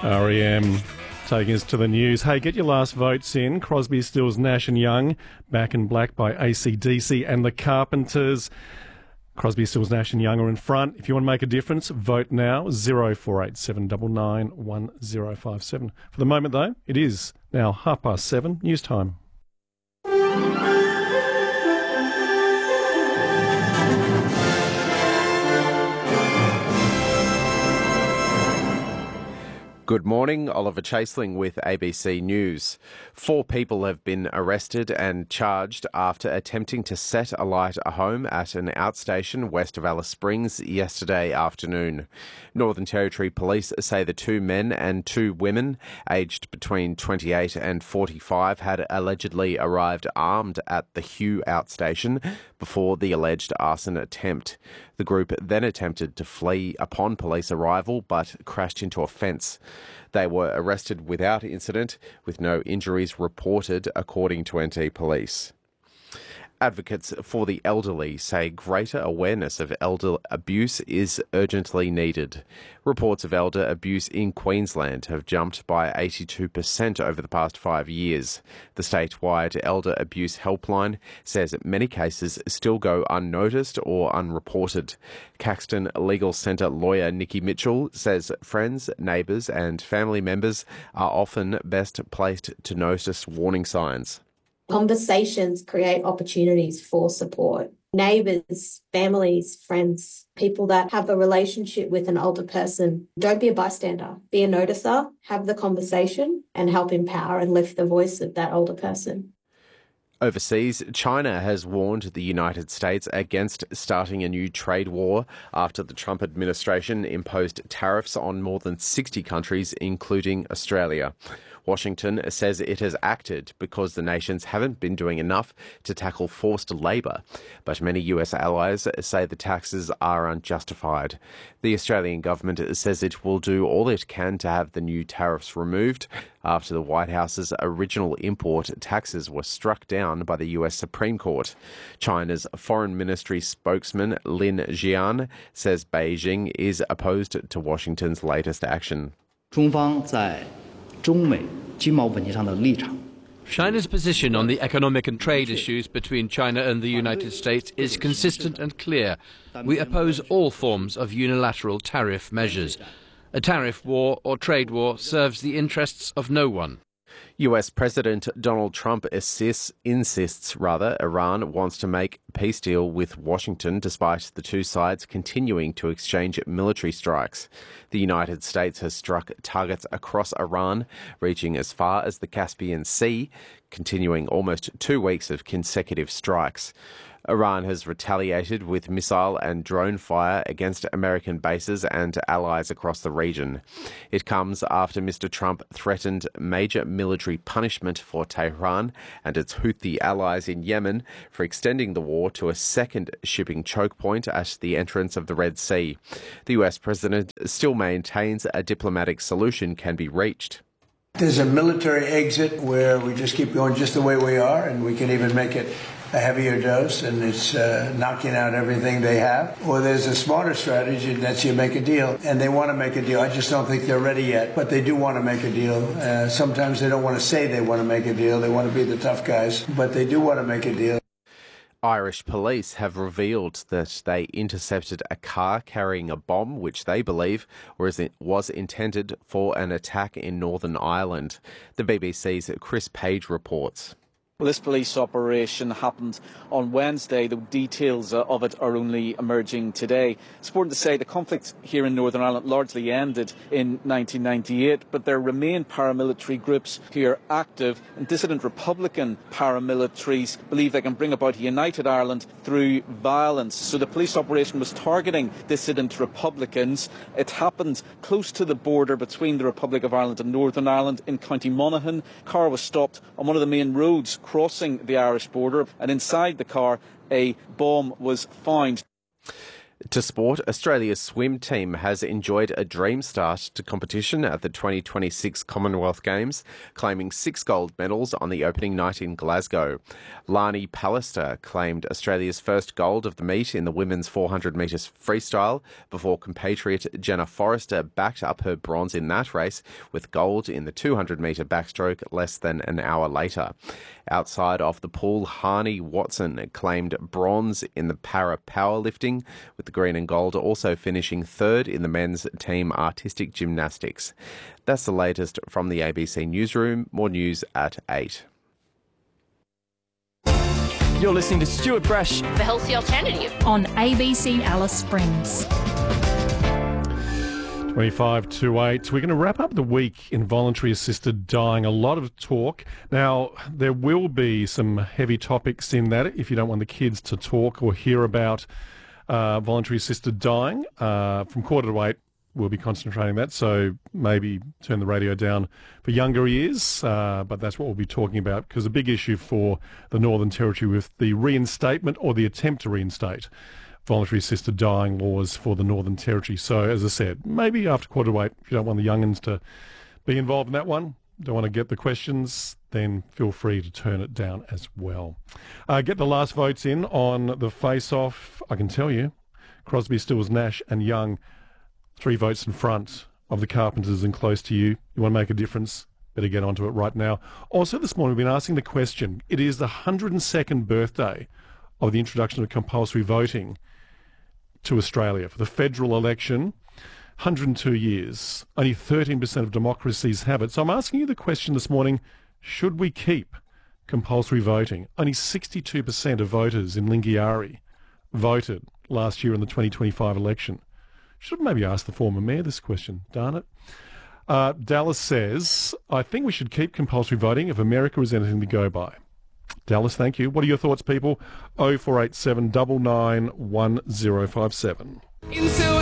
REM taking us to the news. Hey, get your last votes in. Crosby, Stills, Nash and Young, Back in Black by AC/DC and the Carpenters. Crosby, Stills, Nash and Young are in front. If you want to make a difference, vote now. 0487 99 1057. For the moment, though, it is now 7:30 news time. Good morning, Oliver Chaseling with ABC News. 4 people have been arrested and charged after attempting to set alight a home at an outstation west of Alice Springs yesterday afternoon. Northern Territory Police say the 2 men and 2 women, aged between 28 and 45, had allegedly arrived armed at the Hugh outstation before the alleged arson attempt. The group then attempted to flee upon police arrival but crashed into a fence. They were arrested without incident, with no injuries reported, according to NT Police. Advocates for the elderly say greater awareness of elder abuse is urgently needed. Reports of elder abuse in Queensland have jumped by 82% over the past 5 years. The statewide Elder Abuse Helpline says many cases still go unnoticed or unreported. Caxton Legal Centre lawyer Nikki Mitchell says friends, neighbours and family members are often best placed to notice warning signs. Conversations create opportunities for support. Neighbours, families, friends, people that have a relationship with an older person. Don't be a bystander. Be a noticer, have the conversation and help empower and lift the voice of that older person. Overseas, China has warned the United States against starting a new trade war after the Trump administration imposed tariffs on more than 60 countries, including Australia. Washington says it has acted because the nations haven't been doing enough to tackle forced labour, but many US allies say the taxes are unjustified. The Australian government says it will do all it can to have the new tariffs removed after the White House's original import taxes were struck down by the US Supreme Court. China's Foreign Ministry spokesman Lin Jian says Beijing is opposed to Washington's latest action. China's position on the economic and trade issues between China and the United States is consistent and clear. We oppose all forms of unilateral tariff measures. A tariff war or trade war serves the interests of no one. US President Donald Trump insists Iran wants to make a peace deal with Washington despite the two sides continuing to exchange military strikes. The United States has struck targets across Iran, reaching as far as the Caspian Sea, continuing almost 2 weeks of consecutive strikes. Iran has retaliated with missile and drone fire against American bases and allies across the region. It comes after Mr. Trump threatened major military punishment for Tehran and its Houthi allies in Yemen for extending the war to a second shipping choke point at the entrance of the Red Sea. The US president still maintains a diplomatic solution can be reached. There's a military exit where we just keep going just the way we are, and we can even make it a heavier dose, and it's knocking out everything they have. Or there's a smarter strategy, and that's you make a deal. And they want to make a deal. I just don't think they're ready yet, but they do want to make a deal. Sometimes they don't want to say they want to make a deal. They want to be the tough guys, but they do want to make a deal. Irish police have revealed that they intercepted a car carrying a bomb which they believe was intended for an attack in Northern Ireland. The BBC's Chris Page reports. Well, this police operation happened on Wednesday. The details of it are only emerging today. It's important to say the conflict here in Northern Ireland largely ended in 1998, but there remain paramilitary groups here active, and dissident Republican paramilitaries believe they can bring about a united Ireland through violence. So the police operation was targeting dissident Republicans. It happened close to the border between the Republic of Ireland and Northern Ireland in County Monaghan. The car was stopped on one of the main roads crossing the Irish border, and inside the car a bomb was found. To sport, Australia's swim team has enjoyed a dream start to competition at the 2026 Commonwealth Games, claiming 6 gold medals on the opening night in Glasgow. Lani Pallister claimed Australia's first gold of the meet in the women's 400 metres freestyle before compatriot Jenna Forrester backed up her bronze in that race with gold in the 200 metre backstroke less than an hour later. Outside of the pool, Harney Watson claimed bronze in the para powerlifting, with the green and gold also finishing third in the men's team artistic gymnastics. That's the latest from the ABC Newsroom. More news at 8. You're listening to Stuart Brash, The Healthy Alternative, on ABC Alice Springs. 25 to 8. We're going to wrap up the week in voluntary assisted dying. A lot of talk. Now, there will be some heavy topics in that if you don't want the kids to talk or hear about voluntary assisted dying. From 7:45, we'll be concentrating on that, so maybe turn the radio down for younger ears, but that's what we'll be talking about, because a big issue for the Northern Territory with the reinstatement or the attempt to reinstate voluntary assisted dying laws for the Northern Territory. So, as I said, maybe after 7:45, if you don't want the young'uns to be involved in that one, don't want to get the questions, then feel free to turn it down as well. Get the last votes in on the face-off. I can tell you, Crosby, Stills, Nash and Young, 3 votes in front of the Carpenters and close to you. You want to make a difference? Better get onto it right now. Also, this morning we've been asking the question. It is the 102nd birthday of the introduction of compulsory voting to Australia for the federal election. 102 years. Only 13% of democracies have it. So I'm asking you the question this morning, should we keep compulsory voting? Only 62% of voters in Lingiari voted last year in the 2025 election. Should maybe ask the former mayor this question, darn it. Dallas says, I think we should keep compulsory voting if America is anything to go by. Dallas, thank you. What are your thoughts, people? 0487 99 1057.